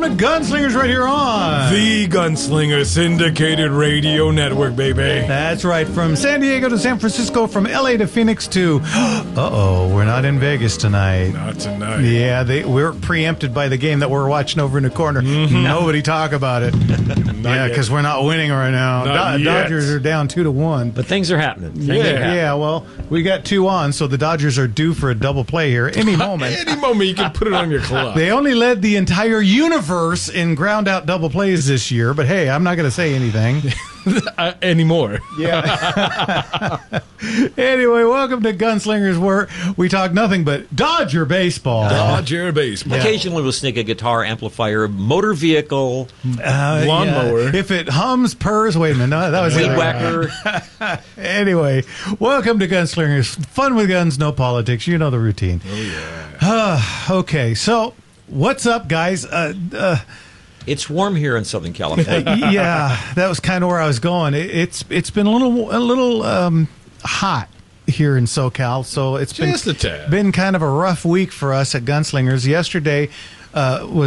with Gunslingers right here on The Gunslinger Syndicated Radio Network, baby. That's right. From San Diego to San Francisco, from LA to Phoenix to... we're not in Vegas tonight. Not tonight. Yeah, we're preempted by the game that we're watching over in the corner. Mm-hmm. Nobody talk about it. Yeah, because we're not winning right now. Dodgers are down 2-1. But things are happening. Yeah, well, we got 2 on, so the Dodgers are due for a double play here any moment. Any moment you can put it on your clock. They only led the entire universe in ground-out double plays this year, but hey, I'm not going to say anything. Anymore. Yeah. Anyway, welcome to Gunslingers, where we talk nothing but Dodger baseball. Dodger baseball. Occasionally we'll sneak a guitar, amplifier, motor vehicle, lawnmower. Yeah. If it hums, purrs, wait a minute. No, that was weed whacker. Anyway, welcome to Gunslingers. Fun with guns, no politics. You know the routine. Oh, yeah. Okay, so what's up, guys? It's warm here in Southern California. Yeah, that was kind of where I was going. It's been a little hot here in SoCal, so it's just a tad. been kind of a rough week for us at Gunslingers. Yesterday was